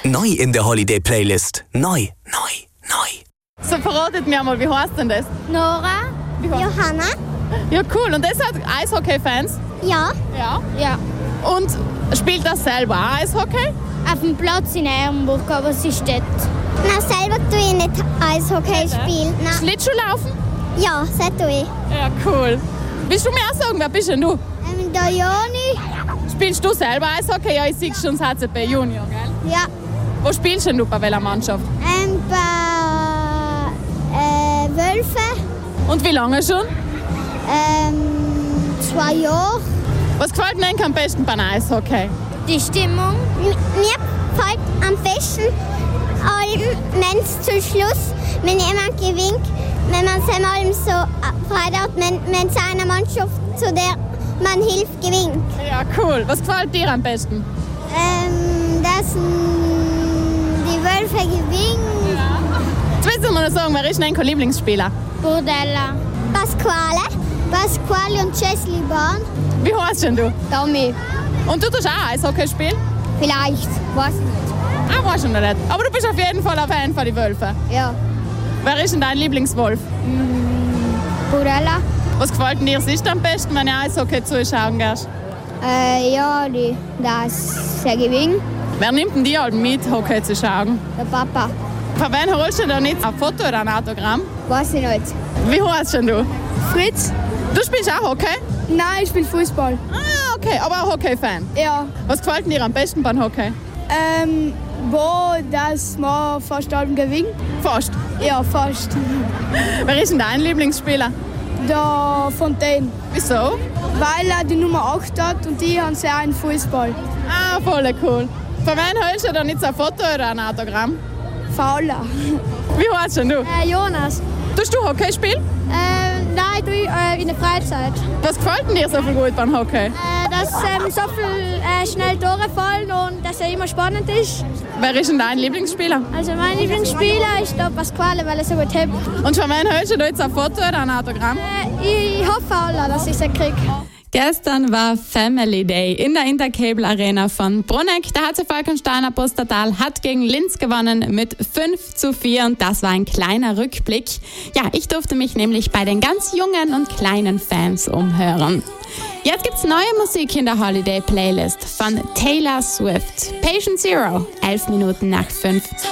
Neu in der Holiday Playlist. Neu. So, verratet mir mal, wie heißt denn das? Nora, Johanna. Ja, cool. Und das hat Eishockey-Fans? Ja. Ja. Und spielt das selber auch Eishockey? Auf dem Platz in Ehrenburg, aber sie steht. Na, selber tue ich nicht Eishockey spielen. Schlittschuhlaufen? Ja, das tue ich. Ja, cool. Willst du mir auch sagen, wer bist denn du? Der Joni. Spielst du selber Eishockey? Ja, ich sehe schon das HCP Junior, gell? Ja. Wo spielst denn du bei welcher Mannschaft? Bei Wölfe. Und wie lange schon? 2 Jahre. Was gefällt dir denn am besten beim Eishockey? Die Stimmung. Mir gefällt am besten, wenn es zum Schluss, wenn jemand gewinnt, wenn man es einmal so freut, wenn es einer Mannschaft, zu der man hilft, gewinnt. Ja, cool. Was gefällt dir am besten? Dass die Wölfe gewinnen. Ja. Jetzt willst du mir noch sagen, wer ist dein Lieblingsspieler? Bordella. Pasquale und Chesley Bahn. Wie heißt denn du? Tommy. Und du tust auch Eishockey spielen? Vielleicht. Weiß ich nicht. Weiß ich noch nicht. Aber du bist auf jeden Fall ein Fan von den Wölfen. Ja. Wer ist denn dein Lieblingswolf? Bordella. Was gefällt dir sicher am besten, wenn du Eishockey zuschauen gehst? Das gewinnt. Wer nimmt denn die halt mit, Hockey zu schauen? Der Papa. Von wem holst du denn nicht ein Foto oder ein Autogramm? Weiß ich nicht. Wie heißt denn du? Fritz? Du spielst auch Hockey? Nein, ich spiele Fußball. Ah, okay, aber auch Hockey-Fan. Ja. Was gefällt dir am besten beim Hockey? Wo das man fast allem gewinnt. Fast. Ja, fast. Wer ist denn dein Lieblingsspieler? Der Fontaine. Wieso? Weil er die Nummer 8 hat und die haben sehr einen Fußball. Ah, voll cool. Von wem holst du da nicht so ein Foto oder ein Autogramm? Fauler. Wie heißt denn du? Jonas. Tust du Hockey spielen? Nein, tue ich in der Freizeit. Was gefällt denn dir so viel gut beim Hockey? Dass so viel schnell Tore fallen und dass er immer spannend ist. Wer ist denn dein Lieblingsspieler? Also mein Lieblingsspieler ist der Pasquale, weil er so gut hebt. Und von wem holst du da jetzt ein Foto oder ein Autogramm? Ich hoffe alle, dass ich es kriege. Gestern war Family Day in der Intercable Arena von Bruneck. Der HC Falkensteiner Pustertal hat gegen Linz gewonnen mit 5:4 und das war ein kleiner Rückblick. Ja, ich durfte mich nämlich bei den ganz jungen und kleinen Fans umhören. Jetzt gibt's neue Musik in der Holiday Playlist von Taylor Swift. Patient Zero, 11 Minuten nach 5.